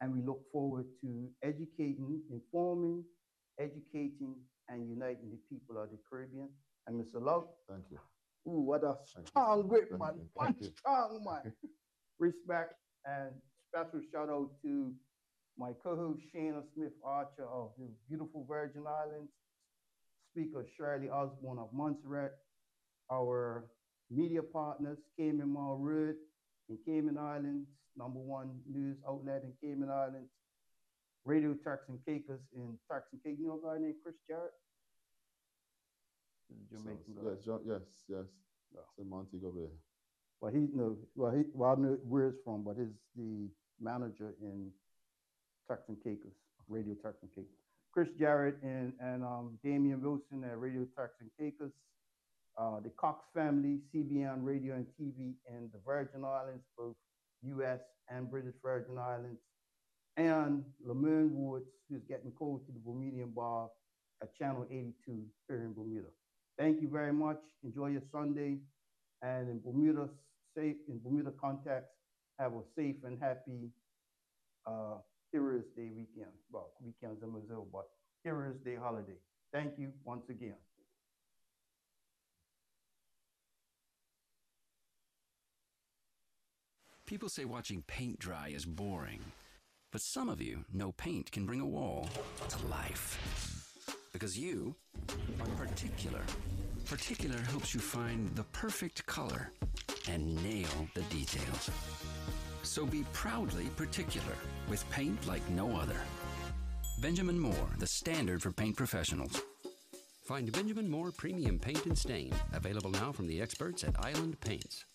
and we look forward to educating, informing, educating, and uniting the people of the Caribbean. And Mr. Love. Thank you. Ooh, what a strong grip, man. One strong man. Respect and special shout out to my co-host Shana Smith Archer of the beautiful Virgin Islands, Speaker Shirley Osborne of Montserrat, our media partners, Cayman Mall Road in Cayman Islands, #1 news outlet in Cayman Islands, Radio Turks and Caicos in Turks and Caicos. You know a guy named Chris Jarrett? Jamaican guy. Yes. No. So Montego Bay. Well, I don't know where it's from, but he's the manager in Turks and Caicos, Radio Turks and Caicos. Chris Jarrett and Damian Wilson at Radio Turks and Caicos. The Cox family, CBN Radio and TV in the Virgin Islands, both U.S. and British Virgin Islands. And Lamerne Woods, who's getting cold to the Bermudian Bar at Channel 82 here in Bermuda. Thank you very much. Enjoy your Sunday. And in Bermuda context, have a safe and happy Heroes Day weekend. Well, weekends in Brazil, but Heroes Day holiday. Thank you once again. People say watching paint dry is boring, but some of you know paint can bring a wall to life. Because you are particular. Particular helps you find the perfect color and nail the details. So be proudly particular with paint like no other. Benjamin Moore, the standard for paint professionals. Find Benjamin Moore Premium Paint and Stain, available now from the experts at Island Paints.